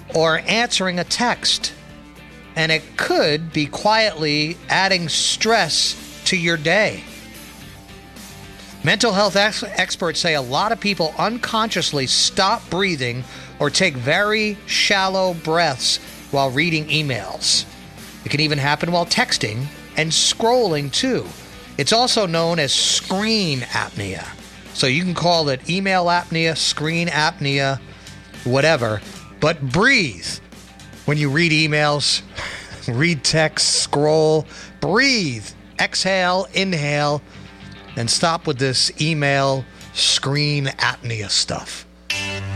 or answering a text. And it could be quietly adding stress to your day. Mental health experts say a lot of people unconsciously stop breathing or take very shallow breaths while reading emails. It can even happen while texting and scrolling too. It's also known as screen apnea. So you can call it email apnea, screen apnea, whatever. But breathe when you read emails, read text, scroll, breathe, exhale, inhale, and stop with this email screen apnea stuff.